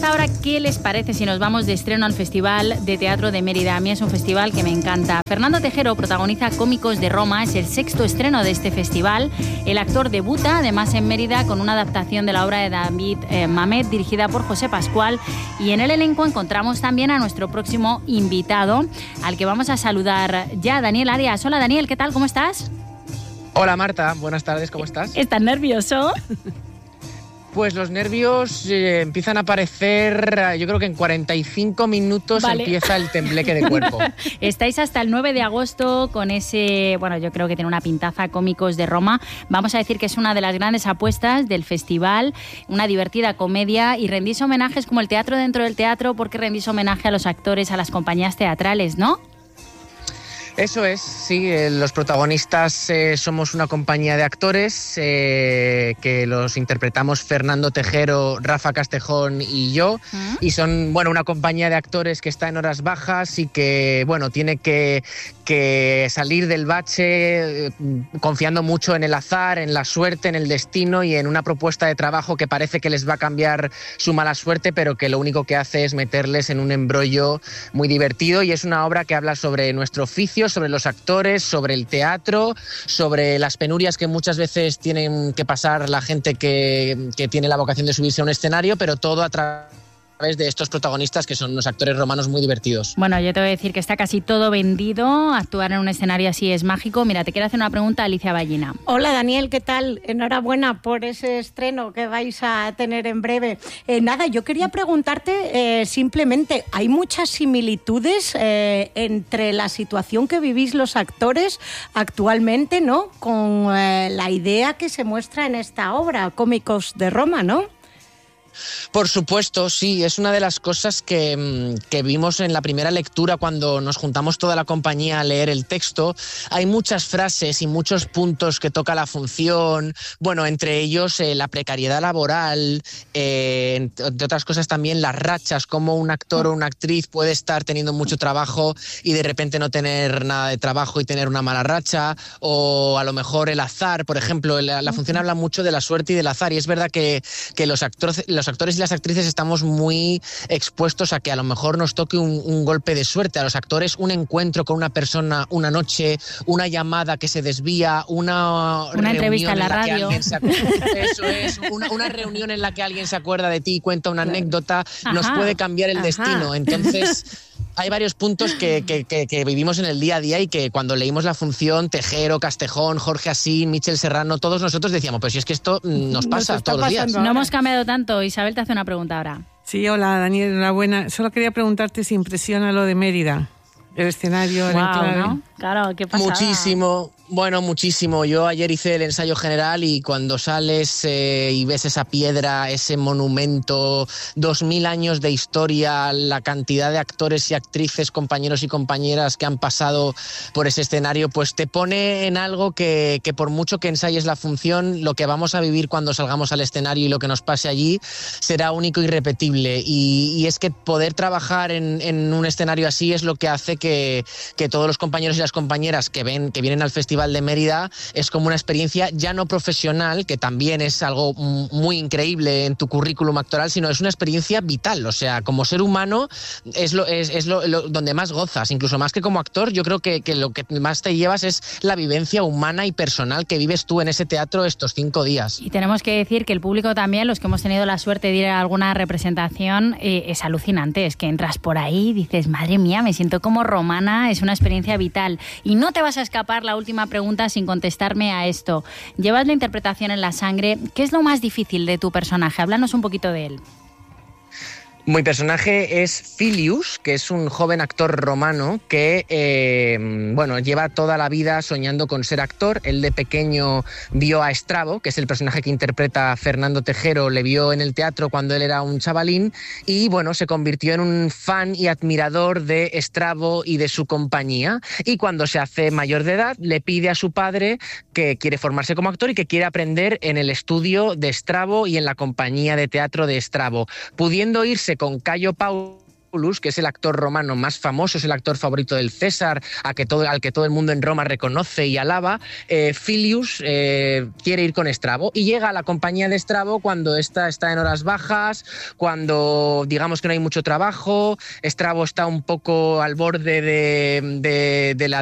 esta hora, ¿qué les parece si nos vamos de estreno al Festival de Teatro de Mérida? A mí es un festival que me encanta. Fernando Tejero protagoniza Cómicos de Roma, es el 6º estreno de este festival. El actor debuta, además, en Mérida con una adaptación de la obra de David Mamet, dirigida por José Pascual. Y en el elenco encontramos también a nuestro próximo invitado, al que vamos a saludar ya, Daniel Arias. Hola, Daniel, ¿qué tal? ¿Cómo estás? Hola, Marta. Buenas tardes, ¿cómo estás? ¿Estás nervioso? Pues los nervios empiezan a aparecer, yo creo que en 45 minutos empieza el tembleque de cuerpo. Estáis hasta el 9 de agosto con ese, bueno, yo creo que tiene una pintaza, Cómicos de Roma. Vamos a decir que es una de las grandes apuestas del festival, una divertida comedia, y rendís homenajes como el teatro dentro del teatro, porque rendís homenaje a los actores, a las compañías teatrales, ¿no? Eso es, sí, los protagonistas somos una compañía de actores que los interpretamos Fernando Tejero, Rafa Castejón y yo, y son, bueno, una compañía de actores que está en horas bajas y que, bueno, tiene que salir del bache confiando mucho en el azar, en la suerte, en el destino y en una propuesta de trabajo que parece que les va a cambiar su mala suerte, pero que lo único que hace es meterles en un embrollo muy divertido, y es una obra que habla sobre nuestro oficio, sobre los actores, sobre el teatro, sobre las penurias que muchas veces tienen que pasar la gente que tiene la vocación de subirse a un escenario, pero todo a través de estos protagonistas que son unos actores romanos muy divertidos. Bueno, yo te voy a decir que está casi todo vendido. Actuar en un escenario así es mágico. Mira, te quiero hacer una pregunta, Alicia Ballina. Hola, Daniel, ¿qué tal? Enhorabuena por ese estreno que vais a tener en breve. Nada, yo quería preguntarte simplemente, ¿hay muchas similitudes entre la situación que vivís los actores actualmente, ¿no?, con la idea que se muestra en esta obra, Cómicos de Roma, ¿no? Por supuesto, sí, es una de las cosas que vimos en la primera lectura cuando nos juntamos toda la compañía a leer el texto. Hay muchas frases y muchos puntos que toca la función, bueno, entre ellos la precariedad laboral, entre otras cosas también las rachas, cómo un actor o una actriz puede estar teniendo mucho trabajo y de repente no tener nada de trabajo y tener una mala racha, o a lo mejor el azar, por ejemplo. La función habla mucho de la suerte y del azar, y es verdad que los actores y las actrices estamos muy expuestos a que a lo mejor nos toque un golpe de suerte. A los actores, un encuentro con una persona una noche, una llamada que se desvía, una entrevista en la radio. Eso es, una reunión en la que alguien se acuerda de ti y cuenta una anécdota, nos puede cambiar el destino. Entonces, hay varios puntos que vivimos en el día a día y que cuando leímos la función, Tejero, Castejón, Jorge Asín, Michel Serrano, todos nosotros decíamos, pero si es que esto nos pasa todos los días. No hemos cambiado tanto. Isabel te hace una pregunta ahora. Sí, hola, Daniel, enhorabuena. Solo quería preguntarte si impresiona lo de Mérida, el escenario, el enclave. ¿No? Claro, qué pasada. Muchísimo. Bueno, muchísimo. Yo ayer hice el ensayo general y cuando sales y ves esa piedra, ese monumento, 2000 años de historia, la cantidad de actores y actrices, compañeros y compañeras que han pasado por ese escenario, pues te pone en algo que por mucho que ensayes la función, lo que vamos a vivir cuando salgamos al escenario y lo que nos pase allí será único y irrepetible. Y es que poder trabajar en un escenario así es lo que hace que todos los compañeros y las compañeras que vienen al Festival de Mérida es como una experiencia ya no profesional, que también es algo muy increíble en tu currículum actoral, sino es una experiencia vital. O sea, como ser humano es donde más gozas, incluso más que como actor. Yo creo que lo que más te llevas es la vivencia humana y personal que vives tú en ese teatro estos 5 días. Y tenemos que decir que el público también, los que hemos tenido la suerte de ir a alguna representación, es alucinante. Es que entras por ahí y dices, madre mía, me siento como romana, es una experiencia vital. Y no te vas a escapar la última pregunta sin contestarme a esto. Llevas la interpretación en la sangre. ¿Qué es lo más difícil de tu personaje? Háblanos un poquito de él. Mi personaje es Filius, que es un joven actor romano que lleva toda la vida soñando con ser actor. Él de pequeño vio a Estrabo, que es el personaje que interpreta Fernando Tejero, le vio en el teatro cuando él era un chavalín y se convirtió en un fan y admirador de Estrabo y de su compañía. Y cuando se hace mayor de edad, le pide a su padre que quiere formarse como actor y que quiere aprender en el estudio de Estrabo y en la compañía de teatro de Estrabo, pudiendo irse con Cayo Paulo Regulus, que es el actor romano más famoso, es el actor favorito del César, al que todo el mundo en Roma reconoce y alaba, Filius quiere ir con Estrabo y llega a la compañía de Estrabo cuando ésta está en horas bajas, cuando digamos que no hay mucho trabajo, Estrabo está un poco al borde de la